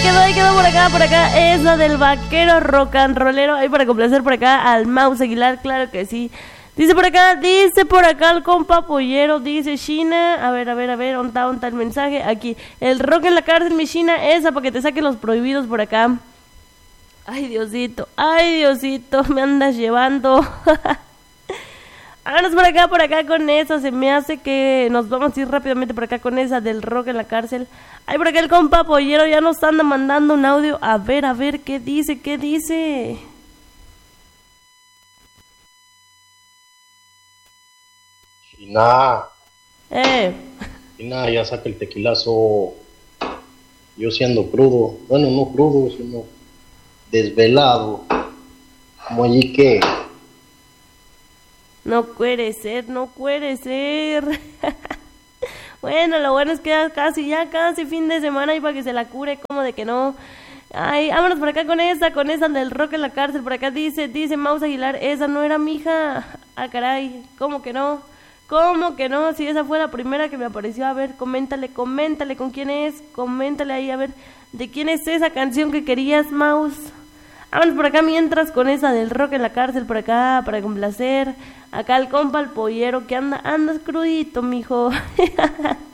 Ahí quedó por acá, esa del vaquero rock and rollero, ahí para complacer por acá al Mouse Aguilar, claro que sí. Dice por acá el compa pollero, dice China, a ver, ¿dónde está el mensaje? Aquí, el rock en la cárcel, mi China, esa para que te saquen los prohibidos por acá. Ay, Diosito, me andas llevando. Vámonos por acá con esa, se me hace que nos vamos a ir rápidamente por acá con esa del rock en la cárcel. Ay, por acá el compa pollero ya nos anda mandando un audio, a ver, ¿qué dice? China, China, ya saca el tequilazo. Yo siendo crudo, bueno, no crudo, sino desvelado, como allí que... No puede ser. Bueno, lo bueno es que ya casi fin de semana y para que se la cure, como de que no. Ay, vámonos por acá con esa del rock en la cárcel. Por acá dice Mouse Aguilar, esa no era mi hija. Ah, caray, ¿cómo que no? Si esa fue la primera que me apareció. A ver, coméntale con quién es. Coméntale ahí, a ver, ¿de quién es esa canción que querías, Mouse? Vámonos por acá mientras con esa del rock en la cárcel por acá para complacer. Acá el compa, el pollero que andas crudito, mijo.